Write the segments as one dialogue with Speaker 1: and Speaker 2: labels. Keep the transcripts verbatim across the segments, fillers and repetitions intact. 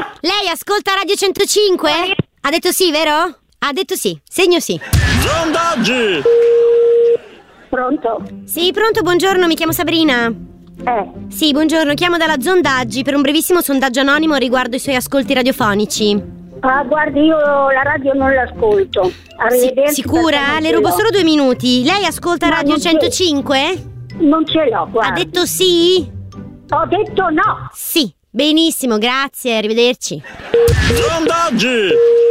Speaker 1: Lei ascolta Radio centocinque? Ha detto sì, vero? Ha detto sì. Segno sì.
Speaker 2: Sondaggi.
Speaker 3: Pronto?
Speaker 1: Sì, pronto, buongiorno, mi chiamo Sabrina.
Speaker 3: Eh.
Speaker 1: Sì, buongiorno, chiamo dalla Sondaggi per un brevissimo sondaggio anonimo riguardo i suoi ascolti radiofonici.
Speaker 3: Ah, guardi, io la radio non l'ascolto. Arrivederci.
Speaker 1: Si- sicura? Le rubo solo due minuti. Lei ascolta
Speaker 3: Ma
Speaker 1: Radio
Speaker 3: non ce-
Speaker 1: centocinque?
Speaker 3: Non ce l'ho, guarda.
Speaker 1: Ha detto sì?
Speaker 3: Ho detto no.
Speaker 1: Sì. Benissimo, grazie, arrivederci.
Speaker 2: Sondaggi.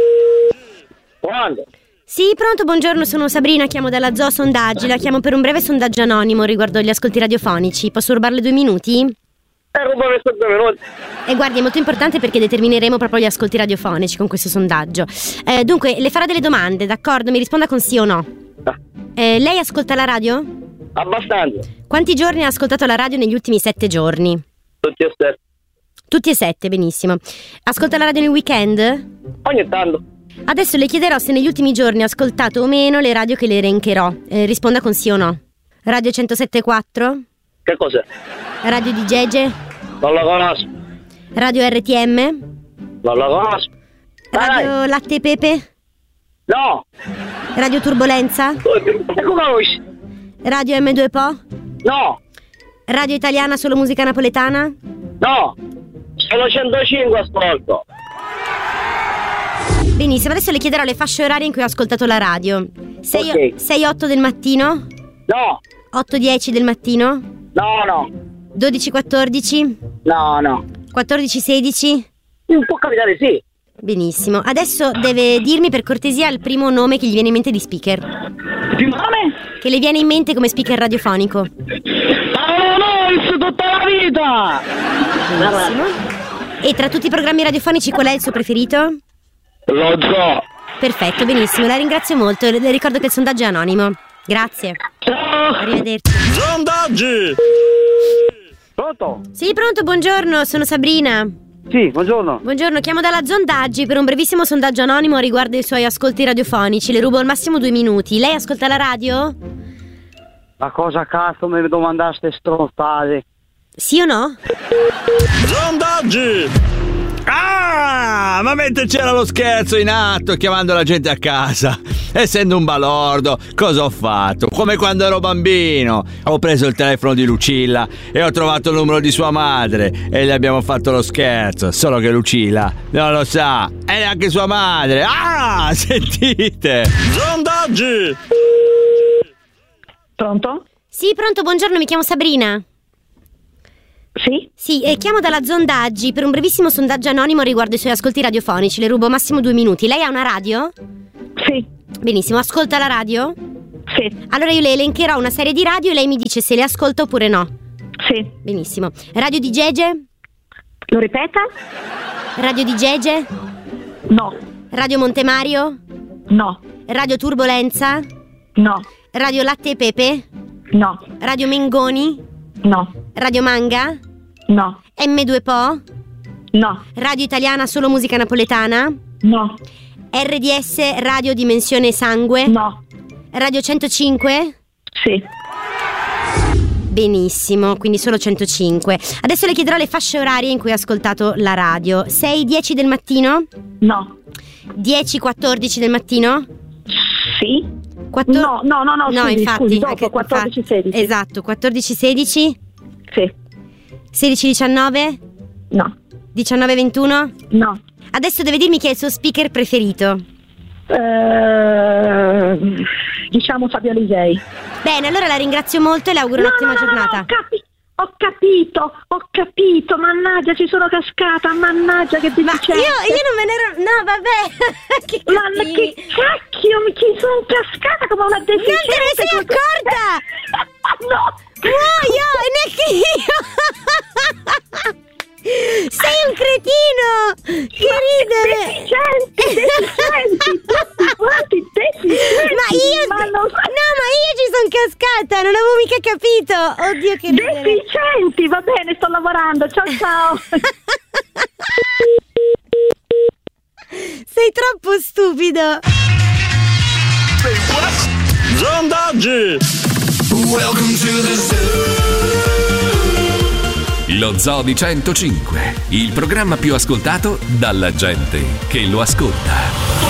Speaker 4: Quando?
Speaker 1: Sì, pronto, buongiorno, sono Sabrina, chiamo dalla Zoo Sondaggi. La chiamo per un breve sondaggio anonimo riguardo gli ascolti radiofonici. Posso rubarle due minuti?
Speaker 4: Eh, rubami sto due minuti.
Speaker 1: E guardi, è molto importante perché determineremo proprio gli ascolti radiofonici con questo sondaggio. Eh, dunque, le farò delle domande, d'accordo? Mi risponda con sì o no.
Speaker 4: Ah.
Speaker 1: Eh, lei ascolta la radio?
Speaker 4: Abbastanza.
Speaker 1: Quanti giorni ha ascoltato la radio negli ultimi sette giorni?
Speaker 4: Tutti e sette.
Speaker 1: Tutti e sette, benissimo. Ascolta la radio nel weekend?
Speaker 4: Ogni tanto.
Speaker 1: Adesso le chiederò se negli ultimi giorni ha ascoltato o meno le radio che le elencherò. Eh, risponda con sì o no. Radio centosette e quattro?
Speaker 4: Che cos'è?
Speaker 1: Radio di Gege?
Speaker 4: Non la conosco.
Speaker 1: Radio R T M?
Speaker 4: Non la conosco.
Speaker 1: Radio
Speaker 4: Dai.
Speaker 1: Latte e Pepe?
Speaker 4: No.
Speaker 1: Radio Turbolenza?
Speaker 4: Che conosci?
Speaker 1: Radio M due Po?
Speaker 4: No.
Speaker 1: Radio Italiana Solo Musica Napoletana?
Speaker 4: No. Sono centocinque ascolto.
Speaker 1: Benissimo, adesso le chiederò le fasce orarie in cui ho ascoltato la radio.
Speaker 4: Ok.
Speaker 1: sei otto del mattino?
Speaker 4: No.
Speaker 1: otto dieci del mattino?
Speaker 4: No, no.
Speaker 1: dodici quattordici?
Speaker 4: No, no.
Speaker 1: quattordici sedici?
Speaker 4: Non può capitare, sì.
Speaker 1: Benissimo, adesso deve dirmi per cortesia il primo nome che gli viene in mente di speaker.
Speaker 4: Primo nome?
Speaker 1: Che le viene in mente come speaker radiofonico.
Speaker 4: Paolo Nois tutta la vita.
Speaker 1: Benissimo. E tra tutti i programmi radiofonici qual è il suo preferito?
Speaker 4: Lo so.
Speaker 1: Perfetto, benissimo, la ringrazio molto. Le ricordo che il sondaggio è anonimo. Grazie.
Speaker 4: Ciao.
Speaker 1: Arrivederci.
Speaker 2: Sondaggi.
Speaker 4: Pronto?
Speaker 1: Sì, pronto, buongiorno, sono Sabrina.
Speaker 4: Sì, buongiorno.
Speaker 1: Buongiorno, chiamo dalla Sondaggi per un brevissimo sondaggio anonimo riguardo i suoi ascolti radiofonici. Le rubo al massimo due minuti. Lei ascolta la radio?
Speaker 4: Ma cosa cazzo mi domandaste stronzate?
Speaker 1: Sì o no?
Speaker 2: Sondaggi.
Speaker 5: Ah, ma mentre c'era lo scherzo in atto chiamando la gente a casa, essendo un balordo, cosa ho fatto? Come quando ero bambino, ho preso il telefono di Lucilla e ho trovato il numero di sua madre e gli abbiamo fatto lo scherzo, solo che Lucilla non lo sa e neanche sua madre. Ah, sentite!
Speaker 2: Sondaggi.
Speaker 3: Pronto?
Speaker 1: Sì, pronto, buongiorno, mi chiamo Sabrina.
Speaker 3: Sì?
Speaker 1: Sì, eh, chiamo dalla Sondaggi per un brevissimo sondaggio anonimo riguardo i suoi ascolti radiofonici. Le rubo massimo due minuti. Lei ha una radio?
Speaker 3: Sì.
Speaker 1: Benissimo, ascolta la radio?
Speaker 3: Sì.
Speaker 1: Allora io le elencherò una serie di radio e lei mi dice se le ascolta oppure no.
Speaker 3: Sì.
Speaker 1: Benissimo. Radio di Gege?
Speaker 3: Lo ripeta?
Speaker 1: Radio di Gege?
Speaker 3: No.
Speaker 1: Radio Montemario?
Speaker 3: No.
Speaker 1: Radio Turbolenza?
Speaker 3: No.
Speaker 1: Radio Latte e Pepe?
Speaker 3: No.
Speaker 1: Radio Mengoni?
Speaker 3: No.
Speaker 1: Radio Manga?
Speaker 3: No.
Speaker 1: M due Po?
Speaker 3: No.
Speaker 1: Radio Italiana Solo Musica Napoletana?
Speaker 3: No.
Speaker 1: R D S Radio Dimensione Sangue?
Speaker 3: No.
Speaker 1: Radio centocinque?
Speaker 3: Sì.
Speaker 1: Benissimo, quindi solo centocinque. Adesso le chiederò le fasce orarie in cui ha ascoltato la radio. sei dieci del mattino?
Speaker 3: No.
Speaker 1: dieci quattordici del mattino?
Speaker 3: Sì.
Speaker 1: Quattro...
Speaker 3: No, no, no, no,
Speaker 1: no,
Speaker 3: scusi,
Speaker 1: infatti,
Speaker 3: scusi, dopo
Speaker 1: anche-
Speaker 3: quattordici sedici.
Speaker 1: Esatto, quattordici sedici?
Speaker 3: Sì.
Speaker 1: sedici diciannove?
Speaker 3: No.
Speaker 1: diciannove ventuno?
Speaker 3: No.
Speaker 1: Adesso deve dirmi chi è il suo speaker preferito.
Speaker 3: Eh, diciamo Fabio Lisei.
Speaker 1: Bene, allora la ringrazio molto e le auguro un'ottima
Speaker 3: no, no,
Speaker 1: giornata.
Speaker 3: No, ho, capi- ho capito, ho capito, mannaggia, ci sono cascata, mannaggia, che
Speaker 1: Ma
Speaker 3: deficienza.
Speaker 1: io, io non me ne ero... No, vabbè. che
Speaker 3: Ma ma
Speaker 1: cattivi.
Speaker 3: che cacchio, mi ci sono cascata come una deficiente.
Speaker 1: Non te ne sei accorta?
Speaker 3: No.
Speaker 1: Muoio, neanche io. Sei un cretino. Che ridere.
Speaker 3: Deficienti, deficienti, tutti quanti deficienti.
Speaker 1: Ma io...
Speaker 3: Ma non...
Speaker 1: No, ma io ci sono cascata, non avevo mica capito. Oddio, che ridere.
Speaker 3: Deficienti, va bene, sto lavorando, ciao ciao.
Speaker 1: Sei troppo stupido.
Speaker 2: Sondaggi.
Speaker 6: Welcome to the zoo. Lo Zoo di centocinque, il programma più ascoltato dalla gente che lo ascolta.